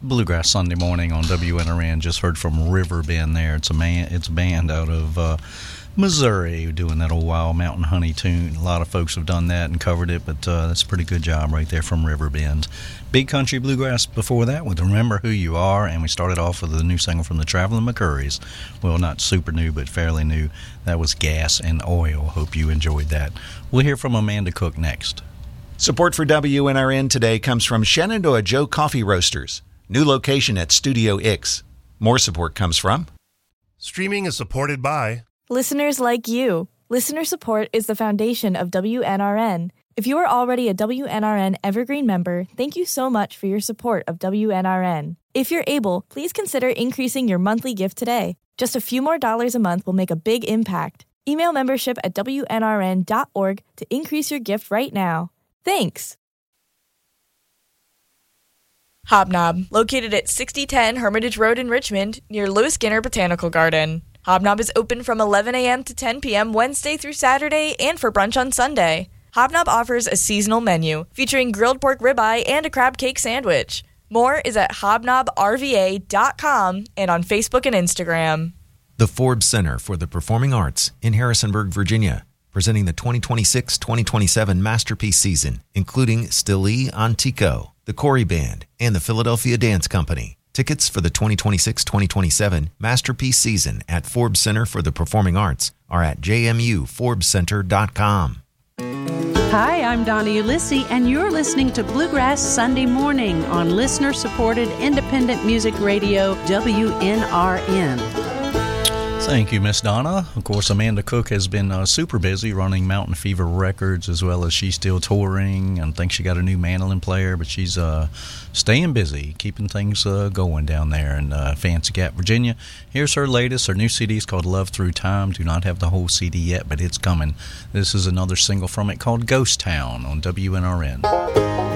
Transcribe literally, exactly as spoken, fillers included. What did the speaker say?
Bluegrass Sunday morning on W N R N. Just heard from Riverbend there. It's a man. It's a band out of uh, Missouri doing that old Wild Mountain Honey tune. A lot of folks have done that and covered it, but uh, that's a pretty good job right there from Riverbend. Big Country Bluegrass before that with Remember Who You Are, and we started off with the new single from the Traveling McCurries. Well, not super new, but fairly new. That was Gas and Oil. Hope you enjoyed that. We'll hear from Amanda Cook next. Support for W N R N today comes from Shenandoah Joe Coffee Roasters. New location at Studio Ix. More support comes from... Streaming is supported by... listeners like you. Listener support is the foundation of W N R N. If you are already a W N R N Evergreen member, thank you so much for your support of W N R N. If you're able, please consider increasing your monthly gift today. Just a few more dollars a month will make a big impact. Email membership at W N R N dot org to increase your gift right now. Thanks. Hobnob, located at sixty ten Hermitage Road in Richmond, near Lewis Skinner Botanical Garden. Hobnob is open from eleven a.m. to ten p.m. Wednesday through Saturday and for brunch on Sunday. Hobnob offers a seasonal menu featuring grilled pork ribeye and a crab cake sandwich. More is at hobnob r v a dot com and on Facebook and Instagram. The Forbes Center for the Performing Arts in Harrisonburg, Virginia, presenting the twenty twenty-six twenty twenty-seven Masterpiece Season, including Stili Antico, the Corey Band, and the Philadelphia Dance Company. Tickets for the twenty twenty-six twenty twenty-seven Masterpiece Season at Forbes Center for the Performing Arts are at j m u forbes center dot com. Hi, I'm Donna Ulysses, and you're listening to Bluegrass Sunday Morning on listener-supported independent music radio W N R N. Thank you, Miss Donna. Of course, Amanda Cook has been uh, super busy running Mountain Fever Records, as well as she's still touring. I think she got a new mandolin player, but she's uh, staying busy, keeping things uh, going down there in uh, Fancy Gap, Virginia. Here's her latest. Her new C D is called Love Through Time. Do not have the whole C D yet, but it's coming. This is another single from it called Ghost Town on W N R N.